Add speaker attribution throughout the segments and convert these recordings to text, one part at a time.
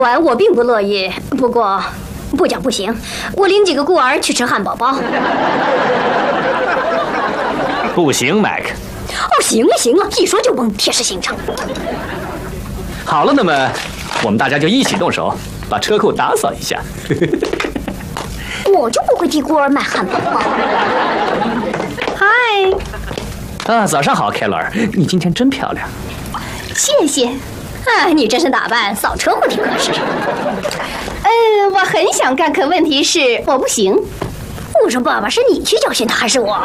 Speaker 1: 完我并不乐意，不过不讲不行，我领几个孤儿去吃汉堡包。
Speaker 2: 不行，麦克。
Speaker 1: 哦，行了行了，一说就崩，铁石心肠。
Speaker 2: 好了，那么我们大家就一起动手，把车库打扫一下。
Speaker 1: 我就不会替孤儿买汉堡包。嗨。
Speaker 2: 啊，早上好，凯洛尔，你今天真漂亮。
Speaker 1: 谢谢。你这身打扮，扫车库挺合适。
Speaker 3: 我很想干，可问题是我不行。
Speaker 1: 我说爸爸，是你去教训他，还是我？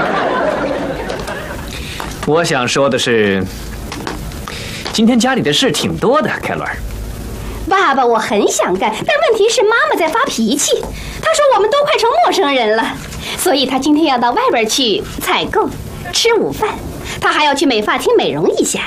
Speaker 2: 我想说的是，今天家里的事挺多的，凯洛尔。
Speaker 3: 爸爸，我很想干，但问题是妈妈在发脾气。她说我们都快成陌生人了，所以她今天要到外边去采购、吃午饭。她还要去美发厅美容一下。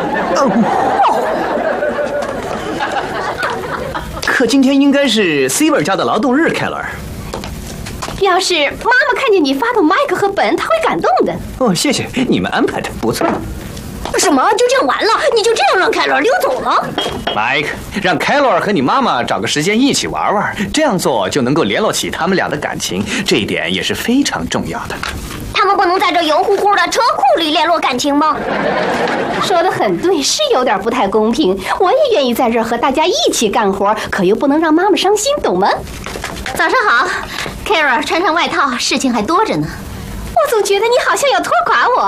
Speaker 2: 可今天应该是 Silver 家的劳动日，凯洛尔。
Speaker 3: 要是妈妈看见你发动麦克和本，她会感动的。
Speaker 2: 哦，谢谢，你们安排的不错。
Speaker 1: 什么？就这样完了？你就这样让凯洛尔溜走了？
Speaker 2: 麦克，让凯洛尔和你妈妈找个时间一起玩玩，这样做就能够联络起他们俩的感情，这一点也是非常重要的。
Speaker 1: 他们不能在这油乎乎的车库里联络感情吗？
Speaker 3: 说得很对，是有点不太公平。我也愿意在这儿和大家一起干活，可又不能让妈妈伤心，懂吗？
Speaker 1: 早上好，凯洛尔，穿上外套，事情还多着呢。
Speaker 3: 我总觉得你好像要拖垮我。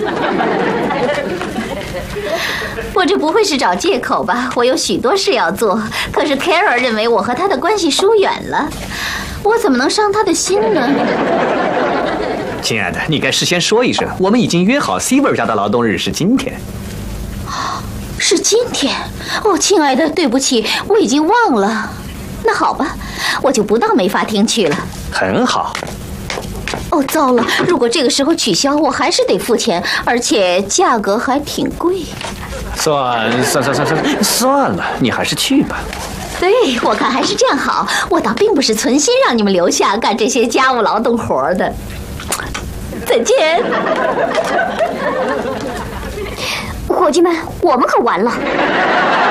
Speaker 1: 我这不会是找借口吧？我有许多事要做，可是凯尔认为我和他的关系疏远了，我怎么能伤他的心呢？
Speaker 2: 亲爱的，你该事先说一声，我们已经约好 Silver 家的劳动日是今天。
Speaker 1: 是今天？哦，亲爱的，对不起，我已经忘了。那好吧，我就不到美发厅去了。
Speaker 2: 很好。
Speaker 1: 哦，糟了！如果这个时候取消，我还是得付钱，而且价格还挺贵。
Speaker 2: 算了，你还是去吧。
Speaker 1: 对，我看还是这样好。我倒并不是存心让你们留下干这些家务劳动活的。再见，伙计们，我们可完了。